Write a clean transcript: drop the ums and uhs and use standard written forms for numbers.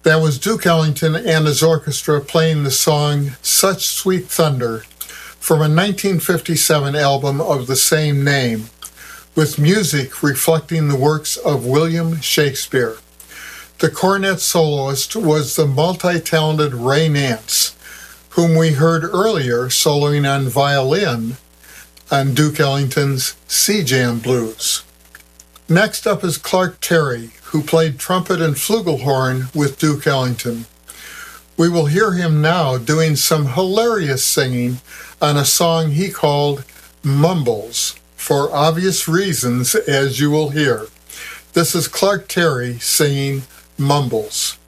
That was Duke Ellington and his orchestra playing the song Such Sweet Thunder from a 1957 album of the same name, with music reflecting the works of William Shakespeare. The cornet soloist was the multi-talented Ray Nance, whom we heard earlier soloing on violin on Duke Ellington's Sea Jam Blues. Next up is Clark Terry, who played trumpet and flugelhorn with Duke Ellington. We will hear him now doing some hilarious singing on a song he called Mumbles, for obvious reasons, as you will hear. This is Clark Terry singing Mumbles.